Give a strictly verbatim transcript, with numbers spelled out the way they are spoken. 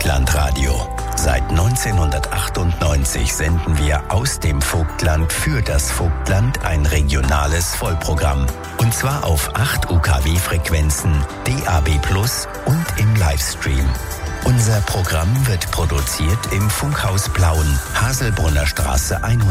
Vogtlandradio. Seit neunzehnhundertachtundneunzig senden wir aus dem Vogtland für das Vogtland ein regionales Vollprogramm. Und zwar auf acht U K W-Frequenzen, D A B plus und im Livestream. Unser Programm wird produziert im Funkhaus Plauen, Haselbrunner Straße hundert.